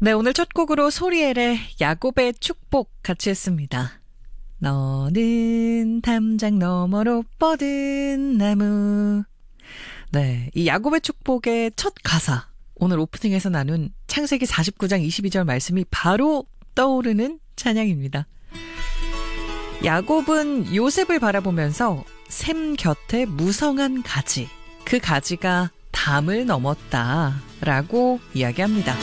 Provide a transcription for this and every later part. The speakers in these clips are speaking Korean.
네, 오늘 첫 곡으로 소리엘의 야곱의 축복 같이 했습니다. 너는 담장 너머로 뻗은 나무. 네, 이 야곱의 축복의 첫 가사, 오늘 오프닝에서 나눈 창세기 49장 22절 말씀이 바로 떠오르는 찬양입니다. 야곱은 요셉을 바라보면서 샘 곁에 무성한 가지, 그 가지가 담을 넘었다라고 이야기합니다.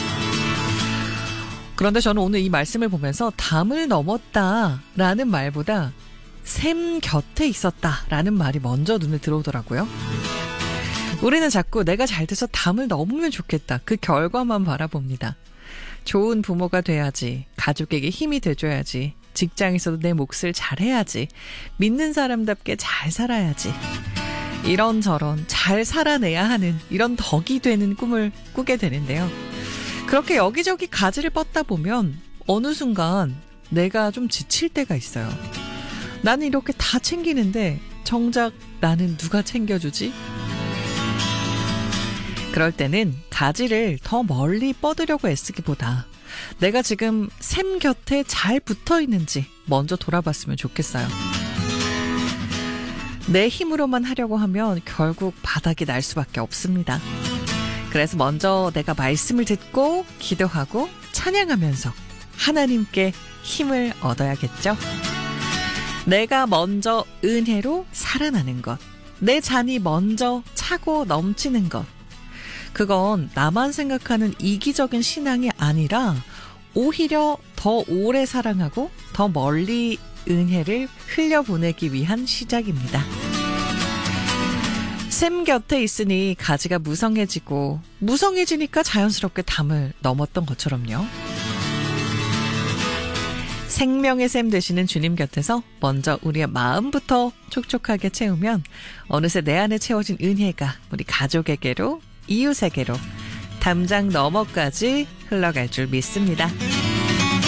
그런데 저는 오늘 이 말씀을 보면서 담을 넘었다라는 말보다 샘 곁에 있었다라는 말이 먼저 눈에 들어오더라고요. 우리는 자꾸 내가 잘 돼서 담을 넘으면 좋겠다. 그 결과만 바라봅니다. 좋은 부모가 돼야지, 가족에게 힘이 돼줘야지, 직장에서도 내 몫을 잘해야지, 믿는 사람답게 잘 살아야지, 이런저런 잘 살아내야 하는 이런 덕이 되는 꿈을 꾸게 되는데요. 그렇게 여기저기 가지를 뻗다 보면 어느 순간 내가 좀 지칠 때가 있어요. 나는 이렇게 다 챙기는데 정작 나는 누가 챙겨주지? 그럴 때는 가지를 더 멀리 뻗으려고 애쓰기보다 내가 지금 샘 곁에 잘 붙어 있는지 먼저 돌아봤으면 좋겠어요. 내 힘으로만 하려고 하면 결국 바닥이 날 수밖에 없습니다. 그래서 먼저 내가 말씀을 듣고 기도하고 찬양하면서 하나님께 힘을 얻어야겠죠. 내가 먼저 은혜로 살아나는 것, 내 잔이 먼저 차고 넘치는 것, 그건 나만 생각하는 이기적인 신앙이 아니라 오히려 더 오래 사랑하고 더 멀리 은혜를 흘려보내기 위한 시작입니다. 샘 곁에 있으니 가지가 무성해지고 무성해지니까 자연스럽게 담을 넘었던 것처럼요. 생명의 샘 되시는 주님 곁에서 먼저 우리의 마음부터 촉촉하게 채우면 어느새 내 안에 채워진 은혜가 우리 가족에게로, 이웃에게로, 담장 너머까지 흘러갈 줄 믿습니다.